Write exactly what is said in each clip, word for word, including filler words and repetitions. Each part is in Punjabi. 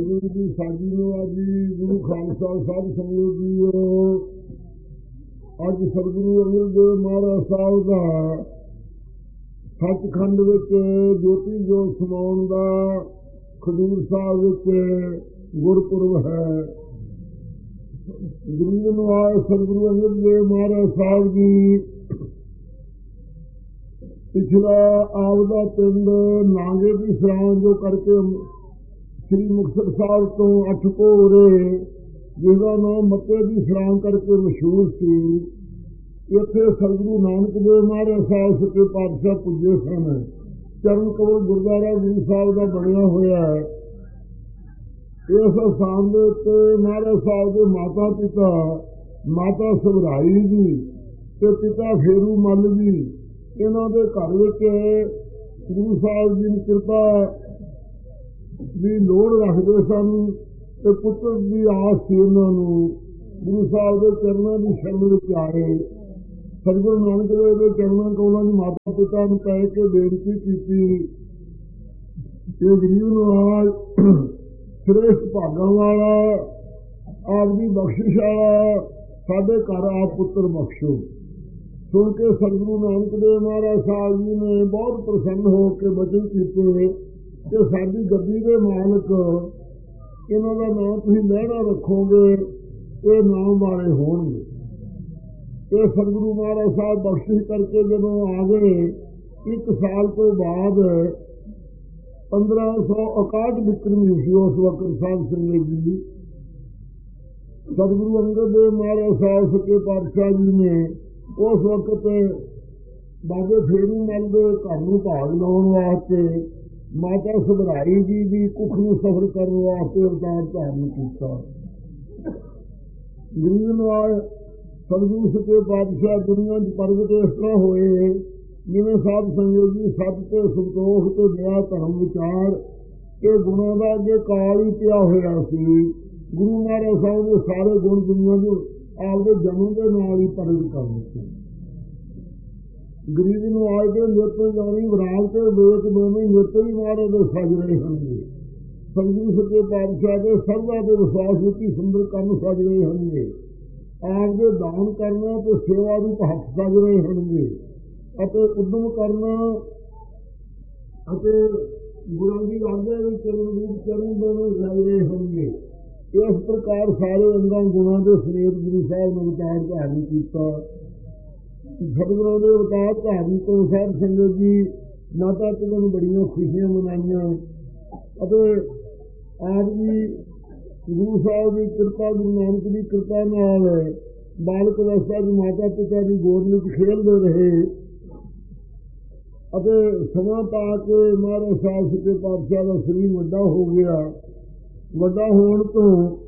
ਵਾਹਿਗੁਰੂ ਜੀ ਸਾਜੀ ਨਵਾਜੀ। ਗੁਰੂ ਖਾਲਸਾ ਸਾਧ ਸੰਗਤ ਜੀਓ, ਅੱਜ ਸਤਿਗੁਰੂ ਅੰਗਦ ਦੇਵ ਮਹਾਰਾਜ ਸਾਹਿਬ ਦਾ ਸੱਚਖੰਡ ਵਿੱਚ ਜੋਤੀ ਜੋਤ ਸਮਾਉਣ ਦਾ ਖਡੂਰ ਸਾਹਿਬ ਵਿੱਚ ਗੁਰਪੁਰਬ ਹੈ। ਗਰੀਬ ਨਵਾਜ ਸਤਿਗੁਰੂ ਅੰਗਦ ਦੇਵ ਮਹਾਰਾਜ ਸਾਹਿਬ ਜੀ ਪਿਛਲਾ ਆਪਦਾ ਪਿੰਡ ਨਾਂਗੇ ਦੀ ਸਰਾਂ ਜੋ ਕਰਕੇ ਸ੍ਰੀ ਮੁਕਤਸਰ ਸਾਹਿਬ ਤੋਂ ਅੱਠ ਘੋਰੇ, ਜਿਹਦਾ ਨਾਮ ਮੱਤੇ ਦੀ ਸਰਾਂ ਕਰਕੇ ਮਸ਼ਹੂਰ ਸੀ, ਇੱਥੇ ਸਤਿਗੁਰੂ ਨਾਨਕ ਦੇਵ ਮਹਾਰਾਜ ਸਾਹਿਬ ਸੱਚੇ ਪਾਤਸ਼ਾਹ ਪੁੱਜੇ ਸਨ। ਚਰਨ ਕਮਲ ਗੁਰਦੁਆਰਾ ਗੁਰੂ ਸਾਹਿਬ ਦਾ ਬਣਿਆ ਹੋਇਆ ਹੈ। ਇਸ ਸਥਾਨ ਦੇ ਉੱਤੇ ਮਹਾਰਾਜ ਸਾਹਿਬ ਦੇ ਮਾਤਾ ਪਿਤਾ, ਮਾਤਾ ਸਭਰਾਈ ਜੀ ਤੇ ਪਿਤਾ ਫੇਰੂ ਮੱਲ ਜੀ, ਇਹਨਾਂ ਦੇ ਘਰ ਵਿੱਚ ਗੁਰੂ ਸਾਹਿਬ ਜੀ ਦੀ ਕਿਰਪਾ ਦੀ ਲੋੜ ਰੱਖਦੇ ਸਨ ਤੇ ਪੁੱਤਰ ਦੀ ਆਸ ਸੀ ਉਹਨਾਂ ਨੂੰ। ਗੁਰੂ ਸਾਹਿਬ ਦੇ ਚਰਨਾਂ ਦੀ ਸ਼ਰਨ ਵਿੱਚ ਆਏ। ਸਤਿਗੁਰੂ ਨਾਨਕ ਦੇਵ ਦੇ ਚਰਨਾਂ ਕੋਲੋਂ ਮਾਤਾ ਪਿਤਾ ਨੂੰ ਕਹਿ ਕੇ ਬੇਨਤੀ ਕੀਤੀ ਕਿ ਗਰੀਬ ਨਵਾਜ ਸ੍ਰੇਸ਼ਟ ਭਾਗਾਂ ਵਾਲਾ, ਆਪਦੀ ਬਖਸ਼ਿਸ਼ ਵਾਲਾ, ਸਾਡੇ ਘਰ ਆਪ ਪੁੱਤਰ ਬਖਸ਼ੋ। ਸੁਣ ਕੇ ਸਤਿਗੁਰੂ ਨਾਨਕ ਦੇਵ ਮਹਾਰਾਜ ਸਾਹਿਬ ਜੀ ਨੇ ਬਹੁਤ ਪ੍ਰਸੰਨ ਹੋ ਕੇ ਬਚਨ ਕੀਤੇ ਕਿ ਸਾਡੀ ਗੱਦੀ ਦੇ ਮਾਲਕ, ਇਹਨਾਂ ਦਾ ਨਾਮ ਤੁਸੀਂ ਲਹਿਣਾ ਰੱਖੋਗੇ, ਇਹ ਨਾਮ ਵਾਲੇ ਹੋਣਗੇ। ਇਹ ਸਤਿਗੁਰੂ ਮਹਾਰਾਜ ਸਾਹਿਬ ਬਖਸ਼ਿਸ਼ ਕਰਕੇ ਜਦੋਂ ਆ ਗਏ, ਇੱਕ ਸਾਲ ਤੋਂ ਬਾਅਦ ਪੰਦਰਾਂ ਸੌ ਇਕਾਹਠ ਵਿਕਰਮੀ ਸੀ ਉਸ ਵਕਤ ਸਾਹਿਬ ਸਿੰਘ ਜੀ, ਸਤਿਗੁਰੂ ਅੰਗਦ ਦੇਵ ਮਹਾਰਾਜ ਸਾਹਿਬ ਸੱਚੇ ਪਾਤਸ਼ਾਹ ਜੀ ਨੇ ਉਸ ਵਕਤ ਬਾਬੇ ਫੇਰੂ ਮੱਲ ਦੇ ਘਰ ਨੂੰ ਭਾਗ ਲਾਉਣ ਵਾਸਤੇ ਮਾਤਾ ਸਭਰਾਈ ਜੀ ਦੀ ਕੁੱਖ ਨੂੰ ਸਫਰ ਕਰਨ ਵਾਸਤੇ ਅਵਤਾਰ ਧਾਰਨ ਕੀਤਾ। ਗਰੀਬ ਨਵਾਜ ਸਤਿਗੁਰੂ ਸੱਚੇ ਪਾਤਸ਼ਾਹ ਦੁਨੀਆ 'ਚ ਪ੍ਰਗਟ ਇਸ ਤਰ੍ਹਾਂ ਹੋਏ ਜਿਵੇਂ ਸਾਧ ਸੰਗਤ ਜੀ ਸੱਚ ਤੇ ਸੰਤੋਖ ਤੇ ਦਇਆ ਧਰਮ ਵਿਚਾਰ ਇਹ ਗੁਣਾਂ ਦਾ ਅੱਗੇ ਕਾਲ ਹੀ ਪਿਆ ਹੋਇਆ ਸੀ। ਗੁਰੂ ਮਹਾਰਾਜ ਸਾਹਿਬ ਨੇ ਸਾਰੇ ਗੁਣ ਦੁਨੀਆ ਨੂੰ ਆਪਦੇ ਜਨਮ ਦੇ ਨਾਲ ਹੀ ਪ੍ਰਗਟ ਕਰ ਦਿੱਤੇ। ਗਰੀਬ ਨੂੰ ਆਏ ਦੇ ਨਿੱਤ ਜਾਣੀ ਵਿਰਾਗ ਤੇ ਵੇਖ ਦੋਵੇਂ ਨਿੱਤ ਹੀ ਮਹਾਰਾਜ ਦੇ ਸਜ ਰਹੇ ਹੋਣਗੇ। ਸਤਿਗੁਰੂ ਸੱਚੇ ਪਾਤਸ਼ਾਹ ਦੇ ਸਰਦਾ ਦੇ ਵਿਸ਼ਵਾਸ ਵਿੱਚ ਹੀ ਸੁੰਦਰ ਕੰਮ ਸਜ ਰਹੇ ਹੋਣਗੇ। ਆਪਦੇ ਦਾਨ ਕਰਨਾ ਤੇ ਸੇਵਾ ਨੂੰ ਹੱਥ ਸਜ ਰਹੇ ਹੋਣਗੇ ਅਤੇ ਉਦਮ ਕਰਨਾ ਅਤੇ ਗੁਰਾਂ ਦੀ ਆਗਿਆ ਵਿੱਚ ਚੱਲਣ ਦੀ ਚਰਨ ਦੋਵੇਂ ਸਜ ਰਹੇ ਹੋਣਗੇ। ਇਸ ਪ੍ਰਕਾਰ ਸਾਰੇ ਅੰਗਾਂ ਗੁਣਾਂ ਦੇ ਸਮੇਤ ਗੁਰੂ ਸਾਹਿਬ ਨੇ ਅਵਤਾਰ ਧਾਰਨ ਕੀਤਾ। ਸਤਿਗੁਰਾਂ ਦੇ ਅਵਤਾਰ ਧਾਰਨ ਤੋਂ ਸਾਧ ਸੰਗਤ ਜੀ ਮਾਤਾ ਪਿਤਾ ਨੂੰ ਬੜੀਆਂ ਖੁਸ਼ੀਆਂ ਮਨਾਈਆਂ ਅਤੇ ਆਪ ਜੀ ਗੁਰੂ ਸਾਹਿਬ ਦੀ ਕਿਰਪਾ, ਗੁਰੂ ਨਾਨਕ ਦੀ ਕਿਰਪਾ ਨਾਲ ਬਾਲਕ ਅਵਸਥਾ ਦੀ ਮਾਤਾ ਪਿਤਾ ਦੀ ਗੋਦ ਵਿੱਚ ਖੇਡਦੇ ਰਹੇ ਅਤੇ ਸਮਾਂ ਪਾ ਕੇ ਮਹਾਰਾਜ ਸਾਹਿਬ ਸੱਚੇ ਪਾਤਸ਼ਾਹ ਦਾ ਸਰੀਰ ਵੱਡਾ ਹੋ ਗਿਆ। ਵੱਡਾ ਹੋਣ ਤੋਂ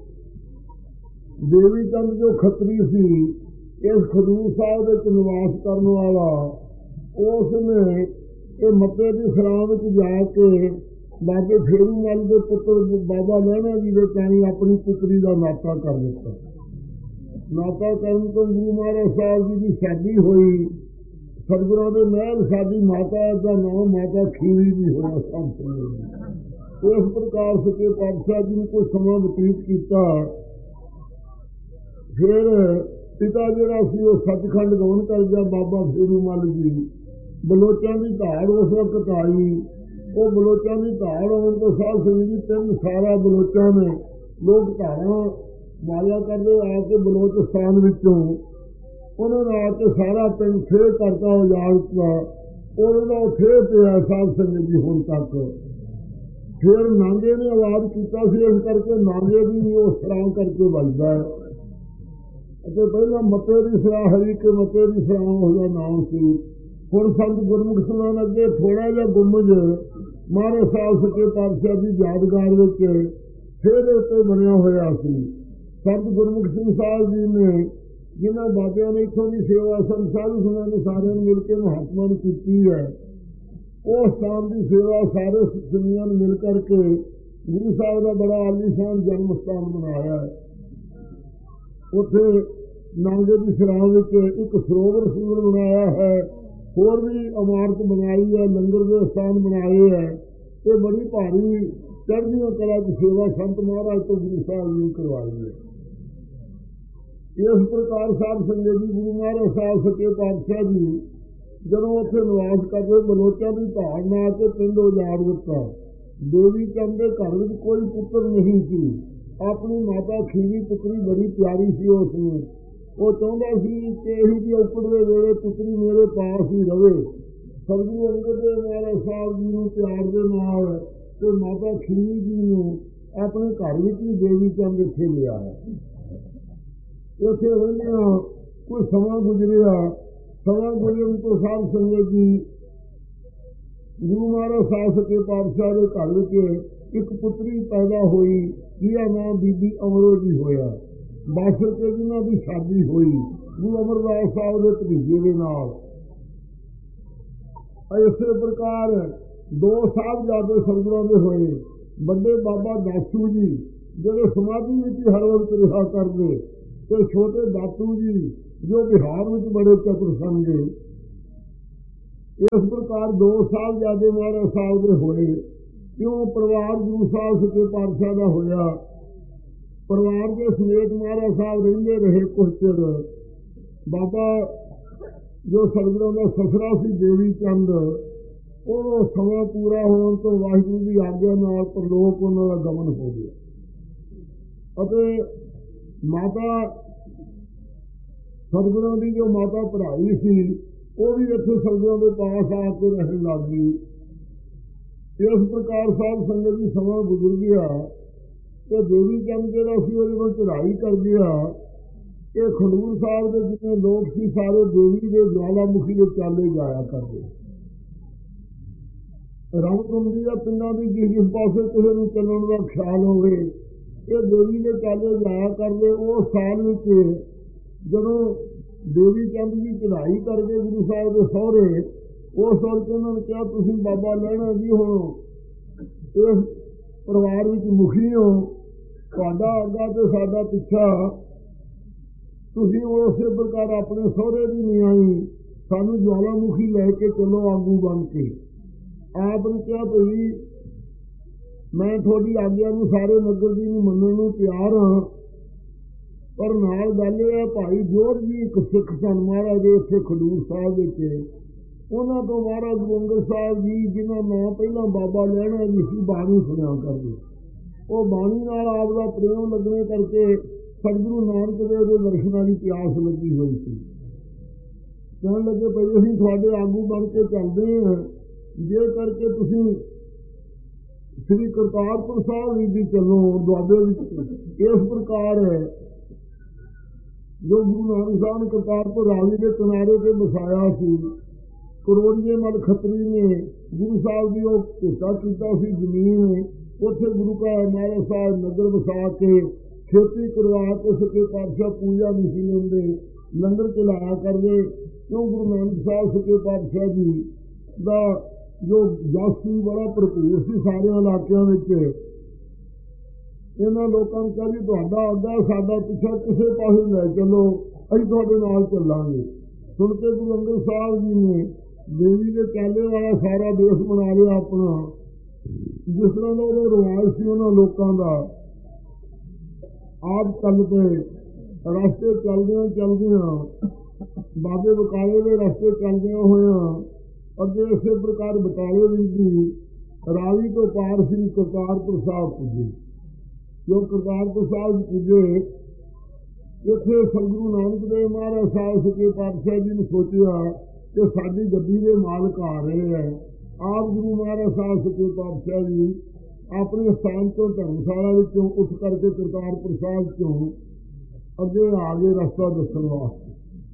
ਦੇਵੀ ਚੰਦ ਜੋ ਖੱਤਰੀ ਸੀ, ਇਸ ਖਡੂਰ ਸਾਹਿਬ ਵਿੱਚ ਨਿਵਾਸ ਕਰਨ ਵਾਲਾ, ਉਸ ਨੇ ਇਹ ਮੱਤੇ ਦੀ ਸਰਾਂ ਵਿੱਚ ਜਾ ਕੇ ਬਾਬੇ ਫੇਰੂ ਮੱਲ ਦੇ ਪੁੱਤਰ ਬਾਬਾ ਲਹਿਣਾ ਜੀ ਦੇ ਕਾਣੀ ਆਪਣੀ ਪੁੱਤਰੀ ਦਾ ਨਾਤਾ ਕਰ ਦਿੱਤਾ। ਨਾਤਾ ਕਰਨ ਤੋਂ ਗੁਰੂ ਮਹਾਰਾਜ ਸਾਹਿਬ ਜੀ ਦੀ ਸ਼ਾਦੀ ਹੋਈ। ਸਤਿਗੁਰਾਂ ਦੇ ਮਹਿਲ ਸਾਡੀ ਮਾਤਾ ਦਾ ਨਾਮ ਮਾਤਾ ਖੀਵੀ ਜੀ ਹੋਇਆ ਸਭ। ਇਸ ਪ੍ਰਕਾਰ ਸੱਚੇ ਪਾਤਸ਼ਾਹ ਜੀ ਨੇ ਕੋਈ ਸਮਾਂ ਬਤੀਤ ਕੀਤਾ। ਫਿਰ ਪਿਤਾ ਜਿਹੜਾ ਸੀ ਉਹ ਸੱਚਖੰਡ ਗਮਨ ਕਰ ਗਿਆ। ਬਾਬਾ ਫੇਰੂ ਮੱਲ ਜੀ ਬਲੋਚਾਂ ਦੀ ਧਾੜ ਉਸ ਵਕਤ ਆਈ। ਉਹ ਬਲੋਚਾਂ ਦੀ ਧਾੜ ਆਉਣ ਤੋਂ ਸਾਧ ਸੰਗਤ ਜੀ ਤਿੰਨ ਸਾਰਾ ਬਲੋਚਾਂ ਨੇ ਲੋਕ ਧਾਰਾਂ ਮਾਇਆ ਕਰਦੇ ਆ ਕੇ ਬਲੋਚਿਸਤਾਨ ਵਿੱਚੋਂ ਉਹਨਾਂ ਨੇ ਆ ਕੇ ਸਾਰਾ ਪਿੰਡ ਫੇਰ ਕਰਤਾ ਉਜਾੜ ਦਿੱਤਾ। ਉਹਦਾ ਫੇਰ ਪਿਆ ਸਾਧ ਸੰਗਤ ਜੀ ਹੁਣ ਤੱਕ। ਫਿਰ ਨਾਂਗੇ ਨੇ ਆਵਾਜ਼ ਕੀਤਾ ਸੀ, ਇਸ ਕਰਕੇ ਨਾਂਗੇ ਦੀ ਉਹ ਸਰਾਂ ਕਰਕੇ ਵੱਜਦਾ ਹੈ ਅਤੇ ਪਹਿਲਾਂ ਮੱਤੇ ਦੀ ਸਰਾਂ ਹਰੀ ਕੇ ਮੱਤੇ ਦੀ ਸਰਾਂ ਉਹਦਾ ਨਾਮ ਸੀ। ਹੁਣ ਸੰਤ ਗੁਰਮੁਖ ਸਮਾਨ ਅੱਗੇ ਥੋੜ੍ਹਾ ਜਿਹਾ ਗੁੰਮਜ ਮਹਾਰਾਜ ਸਾਹਿਬ ਸੱਚੇ ਪਾਤਸ਼ਾਹ ਦੀ ਯਾਦਗਾਰ ਵਿੱਚ ਫੇਰ ਦੇ ਉੱਤੇ ਬਣਿਆ ਹੋਇਆ ਸੀ। ਸੰਤ ਗੁਰਮੁਖ ਸਿੰਘ ਸਾਹਿਬ ਜੀ ਨੇ ਜਿਨ੍ਹਾਂ ਬਾਬਿਆਂ ਨੇ ਇੱਥੋਂ ਦੀ ਸੇਵਾ ਸੰਤ ਸਾਧੂ ਸੰਗਤਾਂ ਨੇ ਸਾਰਿਆਂ ਨੂੰ ਮਿਲ ਕੇ ਮਹਾਤਮਾ ਨੂੰ ਕੀਤੀ ਹੈ, ਉਹ ਸਥਾਨ ਦੀ ਸੇਵਾ ਸਾਰੇ ਦੁਨੀਆਂ ਨੂੰ ਮਿਲ ਕਰਕੇ ਗੁਰੂ ਸਾਹਿਬ ਦਾ ਬੜਾ ਆਲੀਸ਼ਾਨ ਜਨਮ ਸਥਾਨ ਬਣਾਇਆ ਹੈ। ਉੱਥੇ ਨਾਂਗੇ ਦੀ ਸਰਾਂ ਵਿੱਚ ਇੱਕ ਸਰੋਵਰ ਸੁੰਦਰ ਬਣਾਇਆ ਹੈ। ਹੋਰ ਵੀ ਇਮਾਰਤ ਬਣਾਈ ਹੈ, ਲੰਗਰ ਦੇ ਸਥਾਨ ਬਣਾਏ ਹੈ। ਇਹ ਬੜੀ ਭਾਰੀ ਚੜ੍ਹਦੀਆਂ ਕਲਾ ਦੀ ਸੇਵਾ ਸੰਤ ਮਹਾਰਾਜ ਤੋਂ ਗੁਰੂ ਸਾਹਿਬ ਜੀ ਕਰਵਾਈ ਹੈ। ਇਸ ਪ੍ਰਕਾਰ ਸਾਧ ਸੰਗਤ ਜੀ, ਗੁਰੂ ਮਹਾਰਾਜ ਸਾਹਿਬ ਸੱਚੇ ਪਾਤਸ਼ਾਹ ਜੀ ਜਦੋਂ ਉੱਥੇ ਨਿਵਾਸ ਕਰਦੇ ਬਲੋਚਾਂ ਦੀ ਧਾਰ ਨਾ ਕੇ ਪਿੰਡ ਉਜਾੜ ਦਿੱਤਾ। ਦੇਵੀ ਚੰਦ ਦੇ ਘਰ ਵਿੱਚ ਕੋਈ ਪੁੱਤਰ ਨਹੀਂ ਸੀ। ਆਪਣੀ ਮਾਤਾ ਖੀਵੀ ਪੁੱਤਰੀ ਬੜੀ ਪਿਆਰੀ ਸੀ ਉਸ ਨੂੰ। ਉਹ ਚਾਹੁੰਦਾ ਸੀ ਕਿ ਇਹੀ ਜਿਹੀ ਔਕੜ ਦੇ ਵੇਲੇ ਪੁੱਤਰੀ ਮੇਰੇ ਪਾਸ ਹੀ ਰਵੇ। ਸਤਿਗੁਰੂ ਅੰਗਦ ਦੇਵ ਮਹਾਰਾਜ ਸਾਹਿਬ ਜੀ ਨੂੰ ਪਿਆਰ ਦੇ ਨਾਲ ਤੇ ਮਾਤਾ ਖੀਵੀ ਜੀ ਨੂੰ ਆਪਣੇ ਘਰ ਵਿੱਚ ਹੀ ਦੇਵੀ ਚੰਦ ਇੱਥੇ ਲਿਆ ਹੈ। ਉੱਥੇ ਰਹਿੰਦਿਆਂ ਕੁਝ ਸਮਾਂ ਗੁਜ਼ਰਿਆ। ਸਮਾਂ ਗੁਜ਼ਰਨ ਤੋਂ ਸਾਧ ਸੰਗਤ ਜੀ, ਗੁਰੂ ਮਹਾਰਾਜ ਸਾਹਿਬ ਸੱਚੇ ਪਾਤਸ਼ਾਹ ਦੇ ਘਰ ਵਿੱਚ ਇੱਕ ਪੁੱਤਰੀ ਪੈਦਾ ਹੋਈ ਜਿਹਦਾ ਨਾਮ ਬੀਬੀ ਅਮਰੋ ਜੀ ਹੋਇਆ। ਬਸ ਕੇ ਜਿਹਨਾਂ ਦੀ ਸ਼ਾਦੀ ਹੋਈ ਗੁਰੂ ਅਮਰਦਾਸ ਸਾਹਿਬ ਦੇ ਭਤੀਜੇ ਦੇ ਨਾਲ। ਇਸੇ ਪ੍ਰਕਾਰ ਦੋ ਸਾਹਿਬਜ਼ਾਦੇ ਸਤਿਗੁਰਾਂ ਦੇ ਹੋਏ। ਵੱਡੇ ਬਾਬਾ ਦਾਸੂ ਜੀ ਜਿਹੜੇ ਸਮਾਧੀ ਵਿੱਚ ਹੀ ਹਰ ਵਕਤ ਰਿਹਾ ਕਰਦੇ, ਤੇ ਛੋਟੇ ਦਾਤੂ ਜੀ ਜੋ ਬਿਹਾਰ ਵਿੱਚ ਬੜੇ ਚਤੁਰ ਸਨ। ਇਸ ਪ੍ਰਕਾਰ ਦੋ ਸਾਹਿਬਜ਼ਾਦੇ ਮਹਾਰਾਜ ਸਾਹਿਬ ਦੇ ਹੋਏ। ਕਿਉਂ ਪਰਿਵਾਰ ਗੁਰੂ ਸਾਹਿਬ ਸੱਚੇ ਪਾਤਸ਼ਾਹ ਦਾ ਹੋਇਆ। ਪਰਿਵਾਰ ਦੇ ਸਮੇਤ ਮਹਾਰਾਜ ਸਾਹਿਬ ਰਹਿੰਦੇ ਰਹੇ ਕੁਝ ਚਿਰ। ਬਾਬਾ ਜੋ ਸਤਿਗੁਰਾਂ ਦਾ ਸਸਰਾ ਸੀ ਦੇਵੀ ਚੰਦ, ਉਹ ਸਮਾਂ ਪੂਰਾ ਹੋਣ ਤੋਂ ਵਾਹਿਗੁਰੂ ਦੀ ਆਗਿਆ ਨਾਲ ਪਰਲੋਕ ਉਹਨਾਂ ਦਾ ਗਮਨ ਹੋ ਗਿਆ। ਅਤੇ ਮਾਤਾ ਸਤਿਗੁਰਾਂ ਦੀ ਜੋ ਮਾਤਾ ਪੜ੍ਹਾਈ ਸੀ ਉਹ ਵੀ ਇੱਥੇ ਸਤਿਗੁਰਾਂ ਦੇ ਪਾਸ ਆ ਕੇ ਰਹਿਣ ਲੱਗ ਗਈ। ਇਸ ਪ੍ਰਕਾਰ ਸਾਧ ਸੰਗਤ ਦੀ ਸਮਾਂ ਗੁਜ਼ਰ ਗਿਆ ਤੇ ਦੇਵੀ ਚੰਦ ਜਿਹੜਾ ਸੀ ਉਹਦੇ ਨਾਲ ਚੜ੍ਹਾਈ ਕਰ ਗਿਆ। ਇਹ ਖਡੂਰ ਸਾਹਿਬ ਦੇ ਜਿੰਨੇ ਲੋਕ ਸੀ ਸਾਰੇ ਦੇਵੀ ਦੇ ਜਵਾਲਾਮੁਖੀ ਦੇ ਚਾਲੇ ਜਾਇਆ ਕਰਦੇ। ਰੰਗ ਘੁੰਮਦੀ ਆ ਪਿੰਡਾਂ ਦੀ, ਜਿਸ ਜਿਸ ਪਾਸੇ ਕਿਸੇ ਨੂੰ ਚੱਲਣ ਦਾ ਖਿਆਲ ਹੋਵੇ ਇਹ ਦੇਵੀ ਦੇ ਚਾਲੇ ਜਾਇਆ ਕਰਦੇ। ਉਹ ਸਾਲ ਵਿੱਚ ਜਦੋਂ ਦੇਵੀ ਚੰਦ ਦੀ ਚੜ੍ਹਾਈ ਕਰਕੇ ਗੁਰੂ ਸਾਹਿਬ ਦੇ ਸਹੁਰੇ, ਉਸ ਵਕਤ ਉਹਨਾਂ ਨੇ ਕਿਹਾ ਤੁਸੀਂ ਬਾਬਾ ਲਹਿਣਾ ਜੀ ਹੋ, ਇਸ ਪਰਿਵਾਰ ਵਿੱਚ ਮੁਖੀ ਹੋ, ਤੁਹਾਡਾ ਅੱਗਾ ਤੇ ਸਾਡਾ ਪਿੱਛਾ, ਤੁਸੀਂ ਉਸੇ ਪ੍ਰਕਾਰ ਆਪਣੇ ਸਹੁਰੇ ਦੀ ਨਿਆਈ ਸਾਨੂੰ ਜਵਾਲਾਮੁਖੀ ਲੈ ਕੇ ਚਲੋ ਆਗੂ ਬਣ ਕੇ। ਆਪ ਨੇ ਕਿਹਾ ਭਈ ਮੈਂ ਤੁਹਾਡੀ ਆਗਿਆ ਨੂੰ ਸਾਰੇ ਨਗਰ ਦੀ ਨੂੰ ਮੰਨਣ ਨੂੰ ਤਿਆਰ ਹਾਂ, ਪਰ ਨਾਲ ਗੱਲ ਇਹ ਹੈ ਭਾਈ ਜੋਧ ਜੀ ਇੱਕ ਸਿੱਖ ਸਨ ਮਹਾਰਾਜ ਦੇ ਇੱਥੇ ਖਡੂਰ ਸਾਹਿਬ ਵਿੱਚ। ਉਹਨਾਂ ਤੋਂ ਮਹਾਰਾਜ ਗੁਰੂ ਅੰਗਦ ਸਾਹਿਬ ਜੀ ਜਿਹਨਾਂ ਨਾਂ ਪਹਿਲਾਂ ਬਾਬਾ ਲਹਿਣਾ ਜੀ ਸੀ ਬਾਣੀ ਸੁਣਿਆ ਕਰਦੇ। ਉਹ ਬਾਣੀ ਨਾਲ ਆਪ ਦਾ ਪ੍ਰੇਮ ਲੱਗਣੇ ਕਰਕੇ ਸਤਿਗੁਰੂ ਨਾਨਕ ਦੇਵ ਦੇ ਦਰਸ਼ਨਾਂ ਦੀ ਪਿਆਸ ਲੱਗੀ ਹੋਈ ਸੀ। ਕਹਿਣ ਲੱਗੇ ਭਈ ਅਸੀਂ ਤੁਹਾਡੇ ਆਗੂ ਬਣ ਕੇ ਚੱਲਦੇ ਹਾਂ, ਜੇ ਕਰਕੇ ਤੁਸੀਂ ਸ੍ਰੀ ਕਰਤਾਰਪੁਰ ਸਾਹਿਬ ਵੀ ਚੱਲੋ ਦੁਆਬੇ ਵਿੱਚ। ਇਸ ਪ੍ਰਕਾਰ ਜੋ ਗੁਰੂ ਨਾਨਕ ਸਾਹਿਬ ਨੇ ਕਰਤਾਰਪੁਰ ਰਾਵੀ ਦੇ ਕਿਨਾਰੇ ਤੇ ਵਸਾਇਆ ਸੀ, ਕਰੋੜੀਏ ਮਲ ਖੱਤਰੀ ਨੇ ਗੁਰੂ ਸਾਹਿਬ ਦੀ ਉਹ ਹਿੱਸਾ ਕੀਤਾ ਸੀ ਜ਼ਮੀਨ। ਉੱਥੇ ਗੁਰੂ ਕਾ ਮਹਾਰਾਜ ਸਾਹਿਬ ਨਗਰ ਵਸਾ ਕੇ ਖੇਤੀ ਕਰਵਾ ਕੇ ਸੱਚੇ ਪਾਤਸ਼ਾਹ ਪੂਜਾ ਨਹੀਂ ਸੀ ਲੈਂਦੇ, ਲੰਗਰ ਚਲਾਇਆ ਕਰਦੇ। ਕਿਉਂ ਗੁਰੂ ਨਾਨਕ ਸਾਹਿਬ ਸੱਚੇ ਪਾਤਸ਼ਾਹ ਜੀ ਦਾ ਜੋ ਜਸ ਸੀ ਬੜਾ ਭਰਪੂਰ ਸੀ ਸਾਰਿਆਂ ਇਲਾਕਿਆਂ ਵਿੱਚ। ਇਹਨਾਂ ਲੋਕਾਂ ਨੂੰ ਕਿਹਾ ਜੀ ਤੁਹਾਡਾ ਅੱਗਾ ਸਾਡਾ ਪਿੱਛਾ ਕਿਸੇ ਪਾਸੇ ਲੈ ਚੱਲੋ, ਅਸੀਂ ਤੁਹਾਡੇ ਨਾਲ ਚੱਲਾਂਗੇ। ਸੁਣ ਕੇ ਗੁਰੂ ਅੰਗਦ ਸਾਹਿਬ ਜੀ ਨੇ ਦੇਵੀ ਦੇ ਚਾਲੇ ਵਾਲਾ ਸਾਰਾ ਦੇਸ਼ ਬਣਾ ਲਿਆ ਆਪਣਾ। ਜਿਸ ਤਰ੍ਹਾਂ ਦਾ ਉਹ ਰਿਵਾਜ ਸੀ ਉਹਨਾਂ ਲੋਕਾਂ ਦਾ। ਆਪ ਚੱਲ ਪਏ ਰਸਤੇ ਚੱਲਦਿਆਂ ਚੱਲਦਿਆਂ ਬਾਬੇ ਬਕਾਲੇ ਦੇ ਰਸਤੇ ਚੱਲਦਿਆਂ ਹੋਇਆਂ ਅੱਗੇ ਇਸੇ ਪ੍ਰਕਾਰ ਬਕਾਲੇ ਵਿੱਚ ਵੀ ਰਾਵੀ ਤੋਂ ਪਾਰ ਸ੍ਰੀ ਕਰਤਾਰਪੁਰ ਸਾਹਿਬ ਪੁੱਜੇ। ਜੋ ਕਰਤਾਰਪੁਰ ਸਾਹਿਬ ਪੁੱਜੇ, ਇੱਥੇ ਸਤਿਗੁਰੂ ਨਾਨਕ ਦੇਵ ਮਹਾਰਾਜ ਸਾਹਿਬ ਸੱਚੇ ਪਾਤਸ਼ਾਹ ਜੀ ਨੇ ਸੋਚਿਆ ਕਿ ਸਾਡੀ ਗੱਡੀ ਦੇ ਮਾਲਕ ਆ ਰਹੇ ਹੈ। ਆਪ ਗੁਰੂ ਮਹਾਰਾਜ ਸਾਹਿਬ ਸੱਚੇ ਪਾਤਸ਼ਾਹ ਜੀ ਆਪਣੇ ਸਥਾਨ ਤੋਂ ਧਰਮਸ਼ਾਲਾ ਵਿੱਚੋਂ ਉੱਠ ਕਰਕੇ ਕਰਤਾਰਪੁਰ ਸਾਹਿਬ ਤੋਂ ਅੱਗੇ ਆ ਗਏ ਰਸਤਾ ਦੱਸਣ ਵਾਸਤੇ।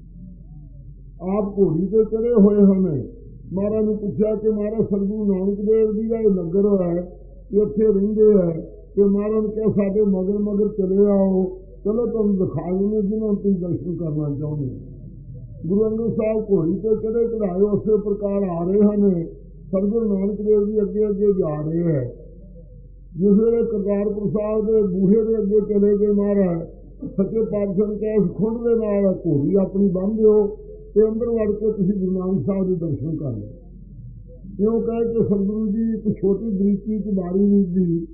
ਆਪ ਘੋੜੀ ਤੇ ਚੜੇ ਹੋਏ ਹਨ। ਮਹਾਰਾਜ ਨੂੰ ਪੁੱਛਿਆ ਕਿ ਮਹਾਰਾਜ ਸਤਿਗੁਰੂ ਨਾਨਕ ਦੇਵ ਜੀ ਦਾ ਇਹ ਨਗਰ ਹੈ, ਇੱਥੇ ਰਹਿੰਦੇ ਹੈ, ਤੇ ਮਹਾਰਾਜ ਨੇ ਕਿਹਾ ਸਾਡੇ ਮਗਰ ਮਗਰ ਚਲੇ ਆਓ, ਚਲੋ ਤੁਹਾਨੂੰ ਦਿਖਾ ਦਿੰਦੇ ਜਿਹਨਾਂ ਤੁਸੀਂ ਦਰਸ਼ਨ ਕਰਨਾ ਚਾਹੁੰਦੇ। ਗੁਰੂ ਅੰਗਦ ਸਾਹਿਬ ਘੋੜੀ ਤੇ ਚੜੇ ਚੜਾਏ ਉਸੇ ਪ੍ਰਕਾਰ ਆ ਰਹੇ ਹਨ। ਸਤਿਗੁਰੂ ਨਾਨਕ ਦੇਵ ਜੀ ਅੱਗੇ ਅੱਗੇ ਜਾ ਰਹੇ ਹੈ। ਜਿਸ ਵੇਲੇ ਕਰਤਾਰਪੁਰ ਸਾਹਿਬ ਦੇ ਬੂਹੇ ਦੇ ਅੱਗੇ ਚਲੇ ਗਏ ਮਹਾਰਾਜ ਸੱਚੇ ਪਾਤਸ਼ਾਹ ਨੇ ਕਿਹਾ ਇਸ ਖੁੰਡ ਦੇ ਨਾਲ ਘੋੜੀ ਆਪਣੀ ਬੰਨ੍ਹ ਦਿਓ ਤੇ ਅੰਦਰ ਵੜ ਕੇ ਤੁਸੀਂ ਗੁਰੂ ਨਾਨਕ ਸਾਹਿਬ ਦੇ ਦਰਸ਼ਨ ਕਰ ਲਓ। ਇਉਂ ਕਹਿ ਕੇ ਸਤਿਗੁਰੂ ਜੀ ਇੱਕ ਛੋਟੀ ਬਰੀਕੀ ਚ ਬਾਰੀ ਨਹੀਂ ਦੀ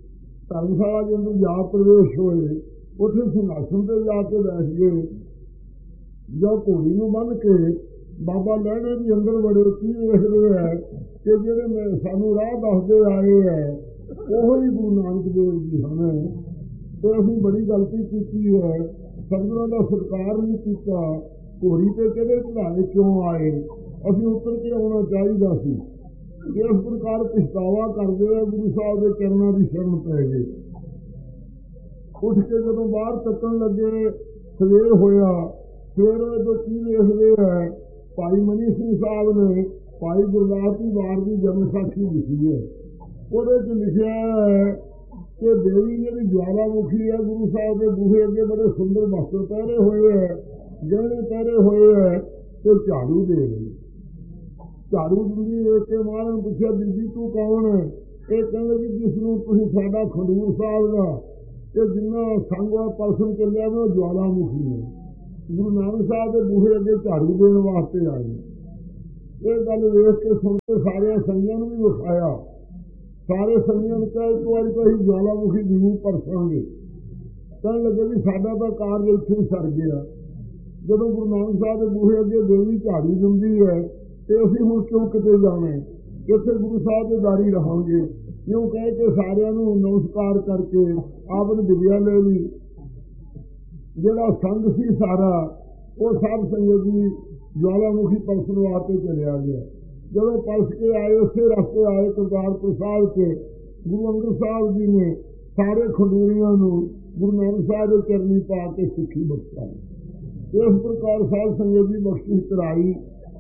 ਧਰਮਸ਼ਾਲਾ ਦੇ ਅੰਦਰ ਜਾ ਪ੍ਰਵੇਸ਼ ਹੋਏ। ਉੱਥੇ ਸਿੰਘਾਸਣ ਤੇ ਜਾ ਕੇ ਬੈਠ ਗਏ। ਜੋ ਘੋੜੀ ਨੂੰ ਬੰਨ੍ਹ ਕੇ ਬਾਬਾ ਲਹਿਣੇ ਵੀ ਅੰਦਰ ਵੜੇ। ਕੀ ਵੇਖਦੇ ਹੈ ਕਿ ਜਿਹੜੇ ਮੈਂ ਸਾਨੂੰ ਰਾਹ ਦੱਸਦੇ ਆਏ ਹੈ ਉਹ ਹੀ ਗੁਰੂ ਨਾਨਕ ਦੇਵ ਜੀ ਹਨ। ਤੇ ਅਸੀਂ ਬੜੀ ਗਲਤੀ ਕੀਤੀ ਹੈ, ਸਤਿਗੁਰਾਂ ਦਾ ਸਤਿਕਾਰ ਨਹੀਂ ਕੀਤਾ। ਘੋੜੀ ਤੇ ਕਿਹੜੇ ਚੜਾਏ ਕਿਉਂ ਆਏ? ਅਸੀਂ ਉੱਤਰ ਕੇ ਆਉਣਾ ਚਾਹੀਦਾ ਸੀ। ਇਸ ਪ੍ਰਕਾਰ ਪਛਤਾਵਾ ਕਰਦੇ ਹੋਏ ਗੁਰੂ ਸਾਹਿਬ ਦੇ ਚਰਨਾਂ ਦੀ ਸ਼ਰਨ ਪੈ ਗਏ। ਉੱਠ ਕੇ ਜਦੋਂ ਬਾਹਰ ਤੱਕਣ ਲੱਗੇ, ਸਵੇਰ ਹੋਇਆ। ਸਵੇਰ ਹੋਏ ਤੋਂ ਕੀ ਵੇਖਦੇ ਹੈ, ਭਾਈ ਮਨੀ ਸਿੰਘ ਸਾਹਿਬ ਨੇ ਭਾਈ ਗੁਰਦਾਸ ਜੀ ਵਾਰ ਦੀ ਜਨਮ ਸਾਖੀ ਲਿਖੀ ਹੈ। ਉਹਦੇ 'ਚ ਲਿਖਿਆ ਹੈ ਕਿ ਦੇਵੀ ਜਿਹੜੀ ਜਵਾਲਾਮੁਖੀ ਹੈ, ਗੁਰੂ ਸਾਹਿਬ ਦੇ ਬੂਹੇ ਅੱਗੇ ਬੜੇ ਸੁੰਦਰ ਵਸਤਰ ਪਹਿਰੇ ਹੋਏ ਹੈ, ਗਹਿਣੇ ਪਹਿਰੇ ਹੋਏ ਹੈ, ਤੇ ਝਾੜੂ ਦੇ ਰਹੀ। ਝਾੜੂ ਦਿੰਦੀ ਵੇਖ ਕੇ ਮਹਾਰਾਜ ਨੇ ਪੁੱਛਿਆ, ਬੀਬੀ ਤੂੰ ਕੌਣ ਹੈ? ਇਹ ਕਹਿੰਦੇ ਵੀ ਜਿਸ ਨੂੰ ਤੁਸੀਂ ਸਾਡਾ ਖਡੂਰ ਸਾਹਿਬ ਦਾ ਤੇ ਜਿੰਨਾ ਸੰਗ ਹੋਇਆ ਪਰਸਨ ਚੱਲਿਆ ਮੈਂ ਉਹ ਜਵਾਲਾਮੁਖੀ ਹੈ। ਗੁਰੂ ਨਾਨਕ ਸਾਹਿਬ ਦੇ ਬੂਹੇ ਅੱਗੇ ਝਾੜੂ ਦੇਣ ਵਾਸਤੇ ਆਏ। ਇਹ ਗੱਲ ਵੇਖ ਕੇ ਸੁਣ ਕੇ ਸਾਰਿਆਂ ਸੰਗੀਆਂ ਨੂੰ ਵੀ ਵਿਖਾਇਆ। ਸਾਰੇ ਸੰਗੀਆਂ ਨੂੰ ਕਿਹਾ ਇੱਕ ਵਾਰੀ ਤਾਂ ਅਸੀਂ ਜਵਾਲਾਮੁਖੀ ਜ਼ਰੂਰ ਪਰਸਾਂਗੇ। ਕਹਿਣ ਲੱਗੇ ਵੀ ਸਾਡਾ ਤਾਂ ਕਾਰਜ ਇੱਥੇ ਹੀ ਸਰ ਗਿਆ। ਜਦੋਂ ਗੁਰੂ ਨਾਨਕ ਸਾਹਿਬ ਦੇ ਬੂਹੇ ਅੱਗੇ ਦੇਵੀ ਝਾੜੂ ਦਿੰਦੀ ਹੈ ਤੇ ਅਸੀਂ ਹੁਣ ਕਿਉਂ ਕਿਤੇ ਜਾਣਾ? ਇੱਥੇ ਗੁਰੂ ਸਾਹਿਬ ਦੇ ਦਾਰੀ ਰਹਾਂਗੇ। ਕਿਉਂ ਕਹਿ ਕੇ ਸਾਰਿਆਂ ਨੂੰ ਨਮਸਕਾਰ ਕਰਕੇ ਆਪ ਨੇ ਵਿਦਿਆ ਲੈ ਲਈ। ਜਿਹੜਾ ਸੰਗ ਸੀ ਸਾਰਾ ਉਹ ਸਭ ਸੰਗਤ ਦੀ ਜਵਾਲਾਮੁਖੀ ਪਰਸਨ ਵਾਸਤੇ ਚਲਿਆ ਗਿਆ। ਜਦੋਂ ਪਰਸ ਕੇ ਆਏ ਉਸੇ ਰਸਤੇ ਆਏ ਕਰਤਾਰਪੁਰ ਸਾਹਿਬ ਕੇ ਗੁਰੂ ਅੰਗਦ ਸਾਹਿਬ ਜੀ ਨੇ ਸਾਰੇ ਖਡੂਰੀਆਂ ਨੂੰ ਗੁਰੂ ਨਾਨਕ ਸਾਹਿਬ ਦੇ ਚਰਨੀ ਪਾ ਕੇ ਸਿੱਖੀ ਬਖਸ਼ਾਈ। ਇਸ ਪ੍ਰਕਾਰ ਸਾਧ ਸੰਗਤ ਦੀ ਬਖਸ਼ਿਸ਼ ਕਰਾਈ।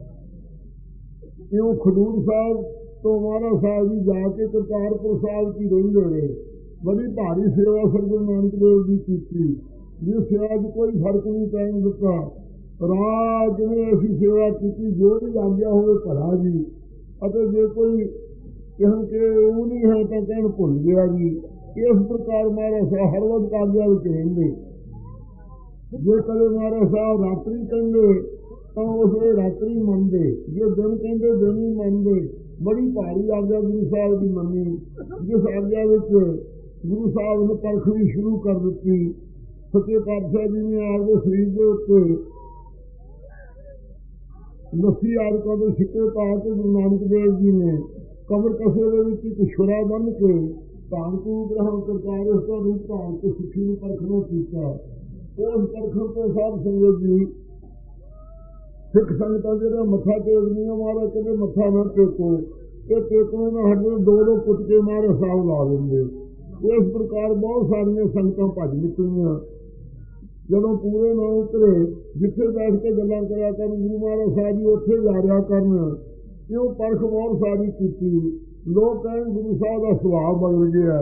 ਇਉਂ ਖਡੂਰ ਸਾਹਿਬ ਤੋਂ ਮਹਾਰਾਜ ਸਾਹਿਬ ਜੀ ਜਾ ਕੇ ਕਰਤਾਰਪੁਰ ਸਾਹਿਬ ਕੀ ਰਹਿੰਦੇ ਰਹੇ। ਬੜੀ ਭਾਰੀ ਸੇਵਾ ਸਤਿਗੁਰੂ ਨਾਨਕ ਦੇਵ ਦੀ ਕੀਤੀ, ਜਿਸ ਸੇਵਾ 'ਚ ਕੋਈ ਫਰਕ ਨਹੀਂ ਪੈਣ ਦਿੱਤਾ। ਰਾਹ ਜਿਵੇਂ ਅਸੀਂ ਸੇਵਾ ਕੀਤੀ, ਜੋ ਵੀ ਆਗਿਆ ਹੋਵੇ ਭਲਾ ਜੀ, ਅਤੇ ਜੇ ਕੋਈ ਕਹਿਣ ਕਿ ਉਹ ਨਹੀਂ ਹੈ ਤਾਂ ਕਹਿਣ ਭੁੱਲ ਗਿਆ ਜੀ। ਇਸ ਪ੍ਰਕਾਰ ਮਹਾਰਾਜ ਸਾਹਿਬ ਹਰ ਵਕਤ ਆਗਿਆ ਵਿੱਚ ਰਹਿੰਦੇ। ਜੇ ਕਦੇ ਮਹਾਰਾਜ ਸਾਹਿਬ ਰਾਤਰੀ ਕਹਿੰਦੇ ਤਾਂ ਉਸ ਵੇਲੇ ਰਾਤਰੀ ਮੰਨਦੇ, ਜੇ ਦਿਨ ਕਹਿੰਦੇ ਦਿਨ ਹੀ ਮੰਨਦੇ। ਬੜੀ ਭਾਰੀ ਆਗਿਆ ਗੁਰੂ ਸਾਹਿਬ ਦੀ ਮੰਨੀ, ਜਿਸ ਆਗਿਆ ਵਿੱਚ ਗੁਰੂ ਸਾਹਿਬ ਨੇ ਪਰਖ ਵੀ ਸ਼ੁਰੂ ਕਰ ਦਿੱਤੀ। ਸੱਚੇ ਪਾਤਸ਼ਾਹ ਜੀ ਨੇ ਆਪਦੇ ਸਰੀਰ ਦੇ ਉੱਤੇ ਲੱਸੀ ਆਦਿਕਾਂ ਦੇ ਸਿੱਕੇ ਪਾ ਕੇ ਗੁਰੂ ਨਾਨਕ ਦੇਵ ਜੀ ਨੇ ਕਬਰ ਕਸੇ ਦੇ ਵਿੱਚ ਇੱਕ ਛੁਰਾ ਬੰਨ੍ਹ ਕੇ ਧਾਨ ਕੂ ਗ੍ਰਹਿਣ ਕਰਤਾਰ ਉਸ ਦਾ ਰੂਪ ਧਾਰਨ ਕੇ ਸਿੱਖੀ ਨੂੰ ਪਰਖਣਾ ਕੀਤਾ। ਉਸ ਪਰਖਣ ਤੋਂ ਸਾਧ ਸੰਗਤ ਜੀ ਸਿੱਖ ਸੰਗਤਾਂ ਜਿਹੜਾ ਮੱਥਾ ਟੇਕਦੀਆਂ, ਮਹਾਰਾਜ ਕਹਿੰਦੇ ਮੱਥਾ ਨਾ ਟੇਕੋ, ਇਹ ਟੇਕਣੇ ਨਾਲ ਹੱਡੇ ਦੋ ਦੋ ਪੁੱਟ ਕੇ ਮਹਾਰਾਜ ਸਾਹਿਬ ਲਾ ਦਿੰਦੇ। ਇਸ ਪ੍ਰਕਾਰ ਬਹੁਤ ਸਾਰੀਆਂ ਸੰਗਤਾਂ ਭੱਜ ਨਿਕਲੀਆਂ। ਜਦੋਂ ਪੂਰੇ ਨਾ ਉਤਰੇ, ਜਿੱਥੇ ਬੈਠ ਕੇ ਗੱਲਾਂ ਕਰਿਆ ਕਰਨ ਗੁਰੂ ਮਹਾਰਾਜ ਸਾਹਿਬ ਜੀ ਉੱਥੇ ਜਾ ਰਿਹਾ ਕਰਨ। ਕਿਉਂ ਪਰਖ ਬਹੁਤ ਸਾਰੀ ਕੀਤੀ। ਲੋਕ ਕਹਿਣ ਗੁਰੂ ਸਾਹਿਬ ਦਾ ਸੁਭਾਅ ਬਦਲ ਗਿਆ।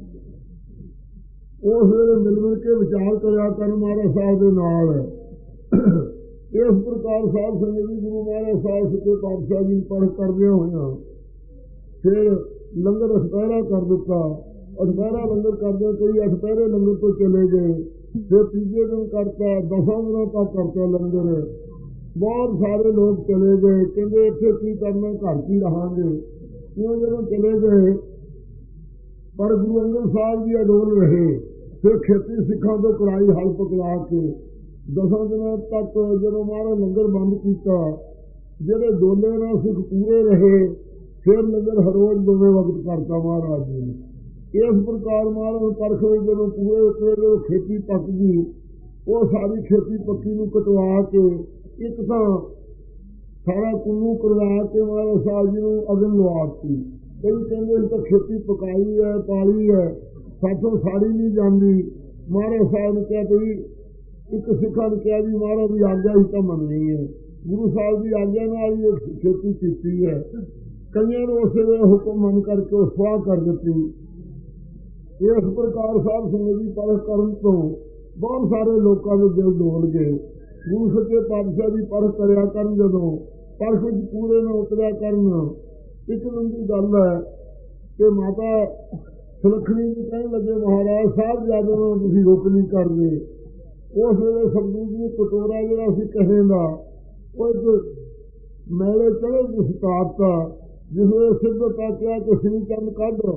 ਉਸ ਵੇਲੇ ਮਿਲ ਮਿਲ ਕੇ ਵਿਚਾਰ ਕਰਿਆ ਕਰਨ ਮਹਾਰਾਜ ਸਾਹਿਬ ਦੇ ਨਾਲ। ਇਸ ਪ੍ਰਕਾਰ ਸਾਧ ਸੰਗਤ ਜੀ ਗੁਰੂ ਮਹਾਰਾਜ ਸਾਹਿਬ ਸੱਚੇ ਪਾਤਸ਼ਾਹ ਜੀ ਨੂੰ ਪਰਖ ਕਰਦਿਆਂ ਹੋਇਆਂ ਫਿਰ ਲੰਗਰ ਅਠਪਹਿਰਾ ਕਰ ਦਿੱਤਾ। ਅਠਪਹਿਰਾ ਲੰਗਰ ਕਰਦੇ ਕਈ ਅਠਪਹਿਰੇ ਲੰਗਰ ਤੋਂ ਚਲੇ ਗਏ। ਫਿਰ ਤੀਜੇ ਦਿਨ ਕਰਤਾ, ਦਸਾਂ ਦਿਨਾਂ ਤੱਕ ਕਰਤਾ ਲੰਗਰ। ਬਹੁਤ ਸਾਰੇ ਲੋਕ ਚਲੇ ਗਏ। ਕਹਿੰਦੇ ਇੱਥੇ ਕੀ ਕਰਨਾ, ਘਰ ਕੀ ਰਹਾਂਗੇ। ਕਿਉਂ ਜਦੋਂ ਚਲੇ ਗਏ ਪਰ ਗੁਰੂ ਅੰਗਦ ਸਾਹਿਬ ਜੀ ਅਡੋਲ ਰਹੇ। ਫਿਰ ਖੇਤੀ ਸਿੱਖਾਂ ਤੋਂ ਕਰਾਈ ਹਲ ਪਕੜਾ ਕੇ ਦਸਾਂ ਦਿਨਾਂ ਤੱਕ ਜਦੋਂ ਮਹਾਰਾਜ ਲੰਗਰ ਬੰਦ ਕੀਤਾ, ਜਿਹੜੇ ਦੋਲੇ ਨਾਲ ਸਿੱਖ ਪੂਰੇ ਰਹੇ। ਫਿਰ ਲੰਗਰ ਹਰ ਰੋਜ਼ ਦੋਵੇਂ ਵਕਤ ਕਰਤਾ ਮਹਾਰਾਜ ਜੀ ਨੇ। ਇਸ ਪ੍ਰਕਾਰ ਮਹਾਰਾਜ ਪਰਖ ਵਿੱਚ ਜਦੋਂ ਪੂਰੇ ਉਤਰੇ, ਜਦੋਂ ਖੇਤੀ ਪੱਕ ਗਈ, ਉਹ ਸਾਰੀ ਖੇਤੀ ਪੱਕੀ ਨੂੰ ਕਟਵਾ ਕੇ ਇੱਕ ਤਾਂ ਸਾਰਾ ਕੁੱਲੂ ਕਰਵਾ ਕੇ ਮਹਾਰਾਜ ਸਾਹਿਬ ਜੀ ਨੂੰ ਅਗਨ ਲਵਾਤੀ। ਕਈ ਕਹਿੰਦੇ ਤਾਂ ਖੇਤੀ ਪਕਾਈ ਹੈ, ਪਾਲੀ ਹੈ, ਸਾਥੋਂ ਸਾੜੀ ਨਹੀਂ ਜਾਂਦੀ। ਮਹਾਰਾਜ ਸਾਹਿਬ ਨੇ ਕਿਹਾ ਬਈ ਇੱਕ ਸਿੱਖਾਂ ਨੇ ਕਿਹਾ ਵੀ ਮਹਾਰਾਜ ਦੀ ਆਗਿਆ ਹੀ ਤਾਂ ਮੰਨਣੀ ਹੈ। ਗੁਰੂ ਸਾਹਿਬ ਦੀ ਆਗਿਆ ਨਾਲ ਹੀ ਇਹ ਖੇਤੀ ਕੀਤੀ ਹੈ। ਕਈਆਂ ਨੂੰ ਉਸੇ ਵੇਲੇ ਹੁਕਮ ਮੰਨ ਕਰਕੇ ਉਹ ਸੁਆਹ ਕਰ ਦਿੱਤੀ। ਇਸ ਪ੍ਰਕਾਰ ਸਾਧ ਸੰਗਤ ਦੀ ਪਰਖ ਕਰਨ ਤੋਂ ਬਹੁਤ ਸਾਰੇ ਲੋਕਾਂ ਦੇ ਦਿਲ ਡੋਲ ਗਏ। ਗੁਰੂ ਸੱਚੇ ਪਾਤਸ਼ਾਹ ਦੀ ਪਰਖ ਕਰਿਆ ਕਰਨ, ਜਦੋਂ ਪਰਖ ਵਿੱਚ ਪੂਰੇ ਨਾ ਉਤਰਿਆ ਕਰਨ। ਇੱਕ ਦਿਨ ਦੀ ਗੱਲ ਹੈ ਕਿ ਮਾਤਾ ਸੁਲੱਖਣੀ ਜੀ ਕਹਿਣ ਲੱਗੇ ਮਹਾਰਾਜ ਸਾਹਿਬ ਜਿਆਦਾ ਨੂੰ ਤੁਸੀਂ ਰੁਕ ਨਹੀਂ ਕਰਦੇ। ਉਸ ਵੇਲੇ ਸਤਿਗੁਰੂ ਜੀ ਕਟੋਰਾ ਜਿਹੜਾ ਅਸੀਂ ਕਹੇ ਦਾ ਉਹ ਇੱਕ ਮੈਲੇ ਚੜੇ ਜਿਸ ਤਾਰਤਾ, ਜਿਸ ਵੇਲੇ ਸਿੱਧ ਤਾਂ ਕਿਹਾ ਕਿ ਸਿੰਘ ਚੰਦ ਕੱਢ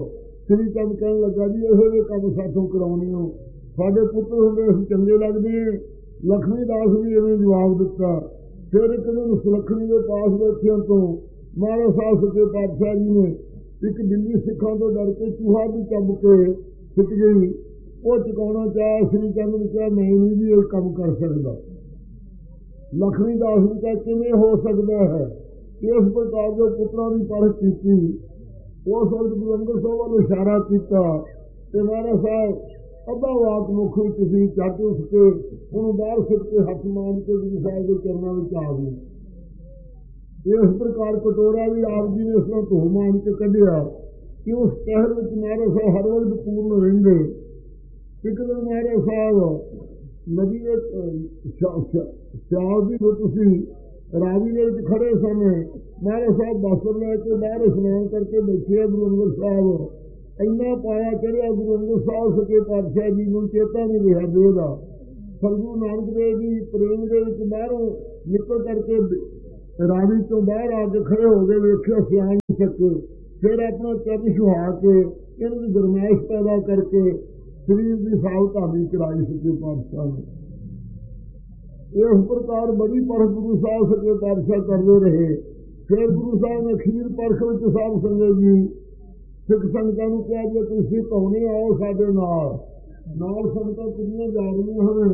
श्री चंद कहन लगा जी ये काम साथों कराने हो, साढ़े पुत्र होंगे अं चंगे लगते हैं। लक्ष्मी दास भी इवें जवाब दिता। फिर एक दिन सुलखणी के पास बैठिया तो महाराज साहब सच्चे पातशाह जी ने एक बिल्ली सिखा तो डर के चूहा भी चब के सिट गई, वो चुकाना चाहे। श्री चंद ने कहा मैं नहीं भी एक काम कर सकता। लक्ष्मी दास ने कहा किमें हो सकता है। इस प्रकार जो पुत्रों की परख की उस वक्त गुरु अंगद साहब वाल इशारा किया तो महाराज साहब अद्धा वाक मुख किसी चट उठ के उन्होंने बाहर सिट के हथ मान के गुरु साहब के चरणों में आ गए। इस प्रकार कटोरा भी आप जी ने इसमें धो मान के कढ़िया कि उस शहर में महाराज साहब हर वक्त पूर्ण रेंगे। एक दिन महाराज साहब नदी श्याल की तुसी रावी के खड़े समय महाराज साहब बसर लैके बाहर स्नान करके बैठे। गुरु अंगद साहब इन्ना पाया चढ़िया गुरु अंगद साहब सच्चे पातशाह जी को चेता नहीं रहा देह का। सतगुरु नानक देव जी प्रेम के बाहरों निकल करके रावी तो बाहर आके खड़े हो गए, वेख्या सियान नहीं सके। फिर अपना चरण छुहा के इनकी गरमाइश पैदा करके शरीर की साल धामी कराई सच्चे पातशाह ने। इस प्रकार बड़ी परख गुरु साहब सच्चे पातशाह करते रहे। फिर गुरु साहब ने अखीर परख में साहब संगत जी सिख संगतां नूं कहा जे तुसीं धौने आओ साडे नाल नाल संगतां कितनियां जा रही हैं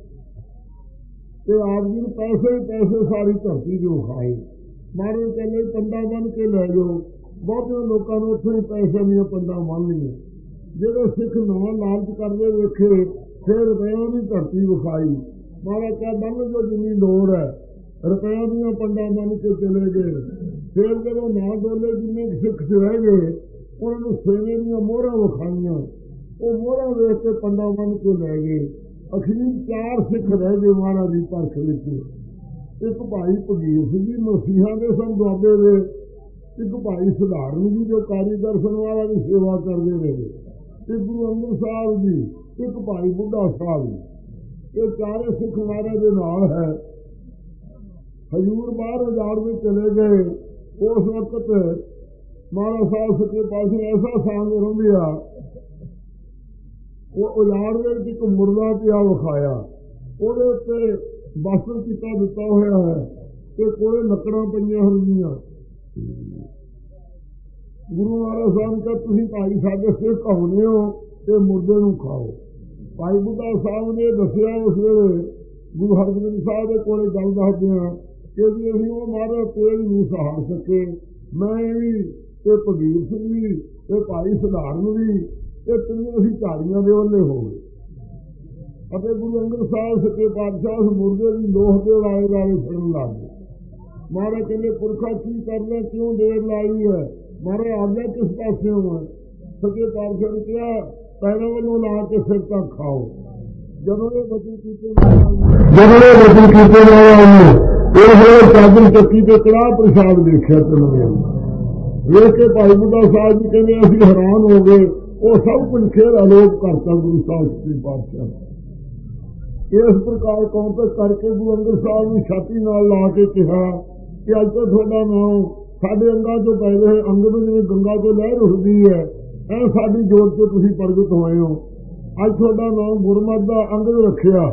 तो आप जी पैसे ही पैसे सारी धरती जो खाए। मारे कहले पंडा बन के लै जाओ। बहुते लोगों ने उत्थों ही पैसे दियां पंडा बन लिया। जो सिख ना लालच करते वेखे फिर रुपया की धरती विखाई। महाराज क्या बन जो जिन्नी लोड़ है रुपया दियां पंडा बन के चले गए। फिर जो ना डोले जिन्ने सिख रह गए उन्होंने सेने दियां मोहरां विखाइयां, वो मोहरां वेख के पंडा बन के लै गए। अखीर चार सिख रह गए महाराज की परख विच। एक भाई भगीर सिंह जी मसीहा के सन दुआबे दे, एक भाई सधारण जी जो कारीगर सन वाला की सेवा करते रहे, एक गुरु अंगद साहब जी, एक भाई बुढ़ा साहब जी। ये चारे सिख महाराज के नाल है। हजूर बाहर उजाड़ में चले गए। उस वक्त महाराज साहब सच्चे पातशाह ऐसा सांग रंभिया, वो उजाड़ में एक मुर्दा पिया विखाया, ਉਹਦੇ ਉੱਤੇ ਵਸਤਰ ਕੀਤਾ ਦਿੱਤਾ ਹੋਇਆ है ਤੇ ਕੋਲੇ ਲੱਕੜਾਂ ਪਈਆਂ ਹੋਈਆਂ। ਗੁਰੂ ਮਹਾਰਾਜ ਸਾਹਿਬ ਕਾ ਤੁਸੀਂ ਭਾਈ ਸਾਡੇ ਸਿੱਖ ਹੋਣੇ ਹੋ ਤੇ ਮੁਰਦੇ ਨੂੰ ਖਾਓ। ਭਾਈ ਬੁੱਢਾ ਸਾਹਿਬ ਨੇ ਦੱਸਿਆ ਉਸ ਵੇਲੇ ਗੁਰੂ ਹਰਗੋਬਿੰਦ ਸਾਹਿਬ ਦੇ ਕੋਲੇ ਗੱਲ ਦੱਸਦੇ ਹਾਂ ਕਿ ਜੀ ਅਸੀਂ ਉਹ ਮਹਾਰਾਜ ਤੇਜ ਨਹੀਂ ਸਹਾਰ ਸਕੇ। ਮੈਂ ਵੀ ਤੇ ਭਗੀਰ ਸਿੰਘ ਵੀ ਤੇ ਭਾਈ ਸਧਾਰਨ ਵੀ ਇਹ ਤਿੰਨੇ ਅਸੀਂ ਝਾੜੀਆਂ ਦੇ ਉਹਲੇ ਹੋ ਗਏ। ਅਤੇ ਗੁਰੂ ਅੰਗਦ ਸਾਹਿਬ ਸੱਚੇ ਪਾਤਸ਼ਾਹ ਉਸ ਮੁਰਦੇ ਦੀ ਲੋਹ ਦੇ ਵਾਲੇ ਵਾਲੇ ਫੜਨ ਲੱਗ ਗਏ। ਮਹਾਰਾਜ ਕਹਿੰਦੇ ਪੁਰਖਾ ਕੀ ਕਰਨਾ, ਕਿਉਂ ਦੇਰ ਲਾਈ ਹੈ? ਮਹਾਰਾਜ ਆਗਿਆ ਕਿਸ ਪਾਸਿਓਂ ਹੈ? ਸੱਚੇ ਪਾਤਸ਼ਾਹ ਨੇ ਕਿਹਾ ਪੈਰਾਂ ਵੱਲੋਂ ਲਾ ਕੇ ਸਿਰ ਤੱਕ ਖਾਓ। ਜਦੋਂ ਇਹ ਬਚਨ ਕੀਤੇ ਜਦੋਂ ਇਹ ਬਚਨ ਕੀਤੇ ਉਹਨੇ ਇਸ ਵੇਲੇ ਚਾਦਰ ਚੱਕੀ ਤੇ ਕੜਾਹ ਪ੍ਰਸ਼ਾਦ ਵੇਖਿਆ ਚਲਦੇ ਵੇਖ ਕੇ ਭਾਈ ਬੁੱਢਾ ਸਾਹਿਬ ਜੀ ਕਹਿੰਦੇ ਅਸੀਂ ਹੈਰਾਨ ਹੋ ਗਏ। ਉਹ ਸਭ ਕੁਝ ਖੇਰ ਅਲੋਪ ਕਰਤਾ ਗੁਰੂ ਸਾਹਿਬ ਸੱਚੇ ਪਾਤਸ਼ਾਹ। इस प्रकार कौंतक करके गुरु अंगद साहब ने छाती नाल ला के कहा कि अज तो थोड़ा नाम साढ़े अंगा चो पै रहे अंग में जिवें गंगा तो लहर उठती है ऐ साडी जोड़ से तुसीं प्रगट होए हो। अज थोड़ा नाम गुरमत का अंगद रखिया।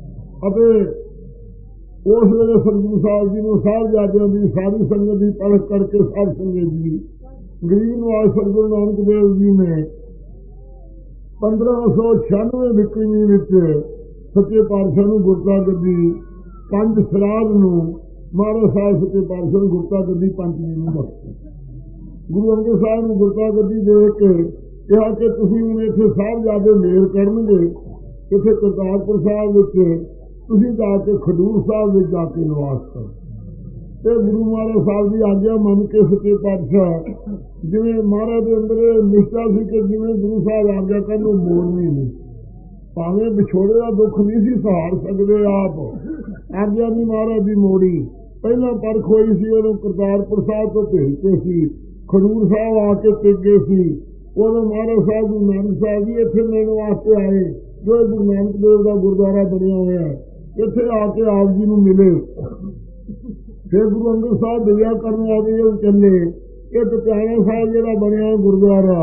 उस वेले सतगुरु साहब जी ने साहिबजादियां की सारी संगत की परख करके साध संगत जी गरीब नवाज सतगुरु नानक देव जी ने पंद्रह सौ छियानवे विक्रमी विच सच्चे पातशाह नूं गुरता गद्दी पंज सराध नूं महाराज साहब सच्चे पातशाह नूं गुरता गद्दी पंचवीं नूं बख्शी। गुरु अंगद साहब नूं गुरता गद्दी दे के कहा कि तुसीं हुण इत्थे साहिबजादे मेल करनगे, इत्थे करतारपुर साहब विच तुसीं जाके खडूर साहब विच जाके निवास करो। ते गुरु महाराज साहब की आग्या मन के सच्चे पातशाह जिवें महाराज दे अंदर निश्चा सी कि जिवें गुरु साहब आग्या करन ओह मोड़नी नहीं। भावें विछोड़े का दुख नहीं सी सहार सकते आप, आग्या नहीं महाराज की मोड़ी। पहला परख हुई सी उदों करतारपुर साहब तो भेजते सी, खडूर साहब आके टिके सी। उदों महाराज साहब गुरु नानक साहब जी इत्थे मिलने वास्ते आए जो गुरु नानक देव का गुरुद्वारा बनया हुआ है, इत्थे आके आप जी नूं मिले। फिर गुरु अंगद साहब दया करने वाले चले। एक प्यारा साहब जिहड़ा बनया गुरुद्वारा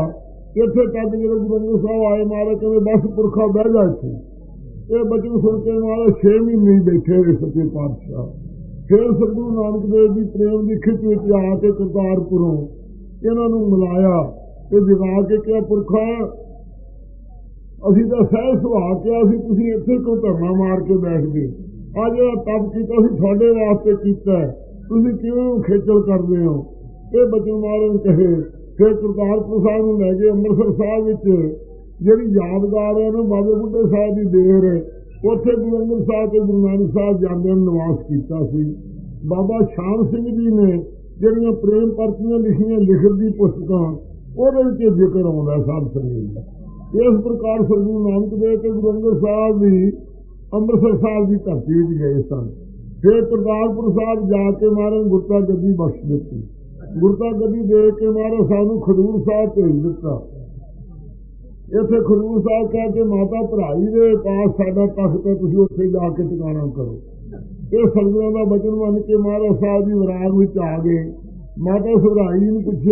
ਇੱਥੇ ਤੱਕ ਜਦੋਂ ਗੁਰੂ ਅੰਗਦ ਸਾਹਿਬ ਆਏ ਮਹਾਰਾਜ ਕਹਿੰਦੇ ਬਸ ਪੁਰਖਾ ਬਹਿ ਜਾ ਇੱਥੇ। ਇਹ ਬਚਨ ਸੁਣ ਕੇ ਮਹਾਰਾਜ ਛੇ ਮਹੀਨੇ ਹੀ ਬੈਠੇ ਰਹੇ ਸੱਚੇ ਪਾਤਸ਼ਾਹ। ਫਿਰ ਸਤਿਗੁਰੂ ਨਾਨਕ ਦੇਵ ਜੀ ਪ੍ਰੇਮ ਦੀ ਖਿੱਚ ਵਿੱਚ ਆ ਕੇ ਕਰਤਾਰਪੁਰੋਂ ਇਹਨਾਂ ਨੂੰ ਮਿਲਾਇਆ ਤੇ ਜਗਾ ਕੇ ਕਿਹਾ ਪੁਰਖਾ ਅਸੀਂ ਤਾਂ ਸਹਿ ਸੁਭਾਅ ਕਿਹਾ ਸੀ, ਤੁਸੀਂ ਇੱਥੇ ਕਿਉਂ ਧਰਨਾ ਮਾਰ ਕੇ ਬੈਠ ਗਏ? ਆ ਜਿਹੜਾ ਤਪ ਕੀਤਾ ਸੀ ਤੁਹਾਡੇ ਵਾਸਤੇ ਕੀਤਾ, ਤੁਸੀਂ ਕਿਉਂ ਖੇਚਲ ਕਰਦੇ ਹੋ? ਇਹ ਬਚਨ ਮਹਾਰਾਜ ਕਹੇ। ਫਿਰ ਕਰਤਾਰਪੁਰ ਸਾਹਿਬ ਨੂੰ ਲੈ ਗਏ। ਅੰਮ੍ਰਿਤਸਰ ਸਾਹਿਬ ਵਿੱਚ ਜਿਹੜੀ ਯਾਦਗਾਰ ਹੈ ਨਾ ਬਾਬੇ ਬੁੱਢੇ ਸਾਹਿਬ ਦੀ ਦੇਰ, ਉੱਥੇ ਗੁਰੂ ਅੰਗਦ ਸਾਹਿਬ ਤੇ ਗੁਰੂ ਨਾਨਕ ਸਾਹਿਬ ਜਾਂਦੇ ਨੂੰ ਨਿਵਾਸ ਕੀਤਾ ਸੀ। ਬਾਬਾ ਸ਼ਾਮ ਸਿੰਘ ਜੀ ਨੇ ਜਿਹੜੀਆਂ ਪ੍ਰੇਮ ਪਰਚੀਆਂ ਲਿਖੀਆਂ ਲਿਖਤ ਦੀ ਪੁਸਤਕਾਂ, ਉਹਦੇ ਵਿੱਚ ਜ਼ਿਕਰ ਆਉਂਦਾ ਸਾਧ ਸੰਗਤ ਦਾ। ਇਸ ਪ੍ਰਕਾਰ ਸਤਿਗੁਰੂ ਨਾਨਕ ਦੇਵ ਤੇ ਗੁਰੂ ਅੰਗਦ ਸਾਹਿਬ ਵੀ ਅੰਮ੍ਰਿਤਸਰ ਸਾਹਿਬ ਦੀ ਧਰਤੀ ਵਿੱਚ ਗਏ ਸਨ। ਫਿਰ ਕਰਤਾਰਪੁਰ ਸਾਹਿਬ ਜਾ ਕੇ ਮਹਾਰਾਜ ਗੁਰਤਾ ਗੱਦੀ ਬਖਸ਼ ਦਿੱਤੀ। ਗੁਰਤਾ ਗੱਦੀ ਦੇ ਕੇ ਮਹਾਰਾਜ ਸਾਨੂੰ ਖਡੂਰ ਸਾਹਿਬ ਭੇਜ ਦਿੱਤਾ। ਇੱਥੇ ਖਡੂਰ ਸਾਹਿਬ ਕਹਿ ਕੇ ਮਾਤਾ ਭਰਾਈ ਦੇ ਪਾਸ ਸਾਡਾ ਤਖਤ ਹੈ, ਤੁਸੀਂ ਉੱਥੇ ਜਾ ਕੇ ਟਿਕਾਣਾ ਕਰੋ। ਇਹ ਸੰਗਤਾਂ ਦਾ ਬਚਨ ਮੰਨ ਕੇ ਮਹਾਰਾਜ ਸਾਹਿਬ ਜੀ ਵਿਰਾਗ ਵਿੱਚ ਆ ਗਏ। ਮਾਤਾ ਸਭਰਾਈ ਨੂੰ ਪੁੱਛਿਆ